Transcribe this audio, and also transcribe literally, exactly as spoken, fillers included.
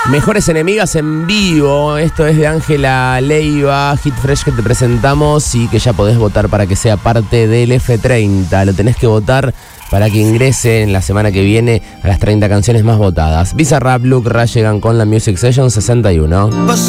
Mejores Enemigas en vivo. Esto es de Ángela Leiva, Hit Fresh que te presentamos y que ya podés votar para que sea parte del F treinta. Lo tenés que votar para que ingrese en la semana que viene a las treinta canciones más votadas. Bizarrap, Luke Ra llegan con la Music Session sesenta y uno.